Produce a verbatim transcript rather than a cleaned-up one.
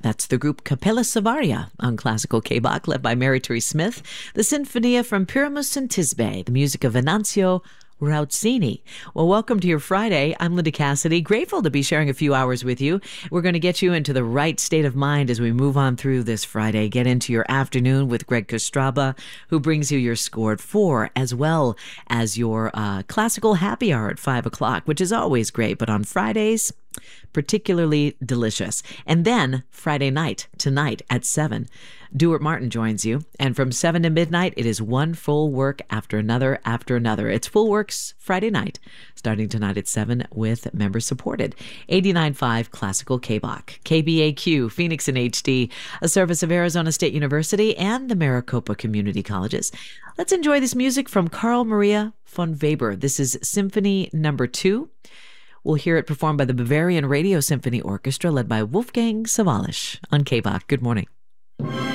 That's the group Capella Savaria on Classical K-Bach, led by Mary Therese Smith. The Sinfonia from Pyramus and Tisbe, the music of Venanzio Rauzzini. Well, welcome to your Friday. I'm Linda Cassidy. Grateful to be sharing a few hours with you. We're going to get you into the right state of mind as we move on through this Friday. Get into your afternoon with Greg Kostraba, who brings you your score at four, as well as your uh, classical happy hour at five o'clock, which is always great, but on Fridays, particularly delicious. And then Friday night, tonight at seven, Duart Martin joins you. And from seven to midnight, it is one full work after another after another. It's Full Works Friday night, starting tonight at seven with member supported. eighty-nine point five Classical K-Bach, K B A Q, Phoenix in H D, a service of Arizona State University and the Maricopa Community Colleges. Let's enjoy this music from Carl Maria von Weber. This is Symphony Number Two. We'll hear it performed by the Bavarian Radio Symphony Orchestra, led by Wolfgang Sawallisch on K-Bach. Good morning.